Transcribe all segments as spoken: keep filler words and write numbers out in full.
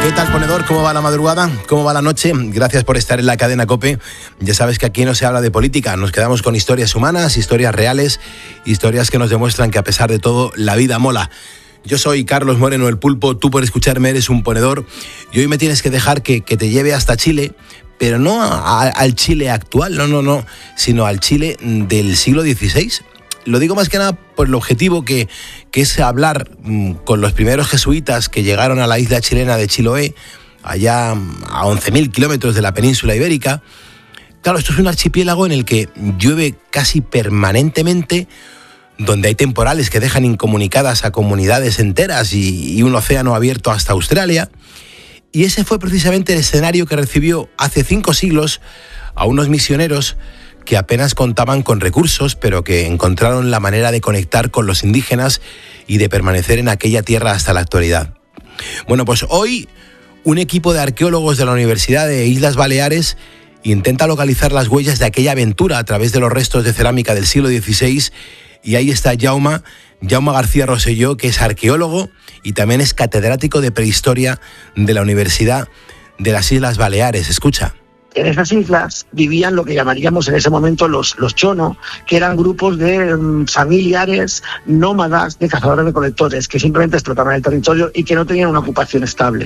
¿Qué tal, ponedor? ¿Cómo va la madrugada? ¿Cómo va la noche? Gracias por estar en la cadena COPE. Ya sabes que aquí no se habla de política, nos quedamos con historias humanas, historias reales, historias que nos demuestran que a pesar de todo, la vida mola. Yo soy Carlos Moreno, el Pulpo, tú por escucharme eres un ponedor y hoy me tienes que dejar que, que te lleve hasta Chile, pero no a, a, al Chile actual, no, no, no, sino al Chile del siglo dieciséis. Lo digo más que nada por el objetivo que, que es hablar mmm, con los primeros jesuitas que llegaron a la isla chilena de Chiloé, allá a once mil kilómetros de la península ibérica. Claro, esto es un archipiélago en el que llueve casi permanentemente, donde hay temporales que dejan incomunicadas a comunidades enteras y, y un océano abierto hasta Australia. Y ese fue precisamente el escenario que recibió hace cinco siglos a unos misioneros que apenas contaban con recursos, pero que encontraron la manera de conectar con los indígenas y de permanecer en aquella tierra hasta la actualidad. Bueno, pues hoy un equipo de arqueólogos de la Universidad de Islas Baleares intenta localizar las huellas de aquella aventura a través de los restos de cerámica del siglo dieciséis, y ahí está Jaume, Jaume García Rosselló, que es arqueólogo y también es catedrático de prehistoria de la Universidad de las Islas Baleares. Escucha. En esas islas vivían lo que llamaríamos en ese momento los, los chono, que eran grupos de um, familiares nómadas de cazadores-recolectores que simplemente explotaban el territorio y que no tenían una ocupación estable.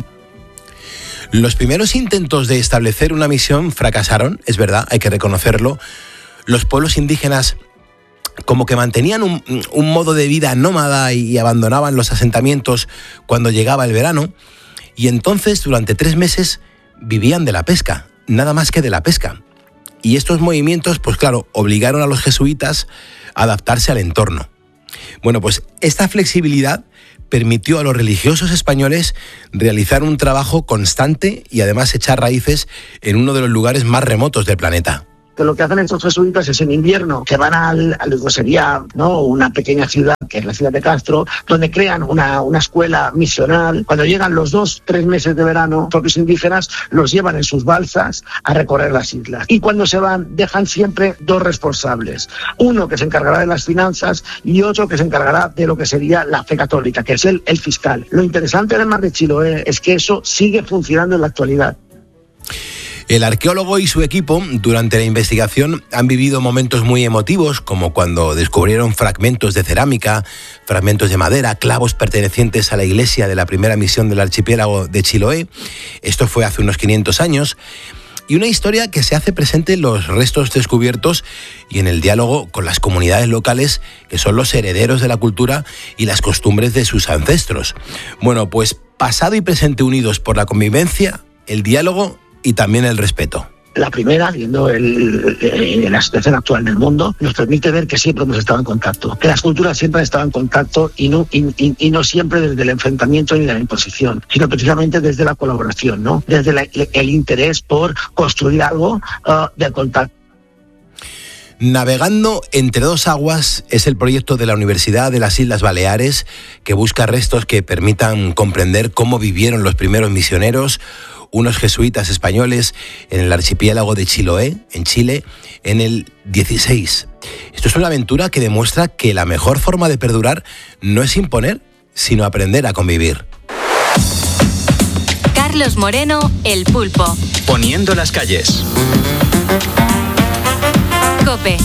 Los primeros intentos de establecer una misión fracasaron, es verdad, hay que reconocerlo. Los pueblos indígenas como que mantenían un, un modo de vida nómada y abandonaban los asentamientos cuando llegaba el verano, y entonces durante tres meses vivían de la pesca. Nada más que de la pesca. Y estos movimientos, pues claro, obligaron a los jesuitas a adaptarse al entorno. Bueno, pues esta flexibilidad permitió a los religiosos españoles realizar un trabajo constante y además echar raíces en uno de los lugares más remotos del planeta. Que lo que hacen estos jesuitas es en invierno, que van al, a lo que sería, ¿no?, una pequeña ciudad, que es la ciudad de Castro, donde crean una, una escuela misional. Cuando llegan los dos, tres meses de verano, los propios indígenas los llevan en sus balsas a recorrer las islas. Y cuando se van, dejan siempre dos responsables. Uno que se encargará de las finanzas y otro que se encargará de lo que sería la fe católica, que es el, el fiscal. Lo interesante además de Chiloé es que eso sigue funcionando en la actualidad. El arqueólogo y su equipo, durante la investigación, han vivido momentos muy emotivos, como cuando descubrieron fragmentos de cerámica, fragmentos de madera, clavos pertenecientes a la iglesia de la primera misión del archipiélago de Chiloé. Esto fue hace unos quinientos años. Y una historia que se hace presente en los restos descubiertos y en el diálogo con las comunidades locales, que son los herederos de la cultura y las costumbres de sus ancestros. Bueno, pues pasado y presente unidos por la convivencia, el diálogo y también el respeto. La primera, viendo el, el, la situación actual del mundo, nos permite ver que siempre hemos estado en contacto, que las culturas siempre han estado en contacto y no, y, y, y no siempre desde el enfrentamiento ni la imposición, sino precisamente desde la colaboración, ¿no? Desde la, el interés por construir algo uh, de contacto. Navegando entre dos aguas es el proyecto de la Universidad de las Islas Baleares, que busca restos que permitan comprender cómo vivieron los primeros misioneros, unos jesuitas españoles, en el archipiélago de Chiloé, en Chile, en el dieciséis. Esto es una aventura que demuestra que la mejor forma de perdurar no es imponer, sino aprender a convivir. Carlos Moreno, el Pulpo. Poniendo las calles. COPE,